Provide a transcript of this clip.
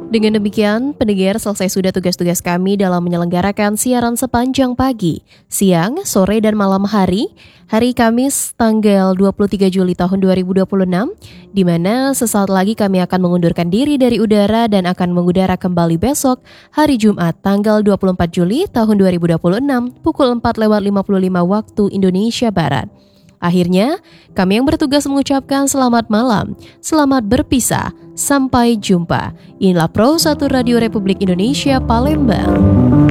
Dengan demikian, pendengar, selesai sudah tugas-tugas kami dalam menyelenggarakan siaran sepanjang pagi, siang, sore, dan malam hari Kamis tanggal 23 Juli tahun 2026, di mana sesaat lagi kami akan mengundurkan diri dari udara dan akan mengudara kembali besok hari Jumat tanggal 24 Juli tahun 2026 pukul 4:55 waktu Indonesia Barat. Akhirnya, kami yang bertugas mengucapkan selamat malam, selamat berpisah, sampai jumpa. Inilah Pro 1 Radio Republik Indonesia Palembang.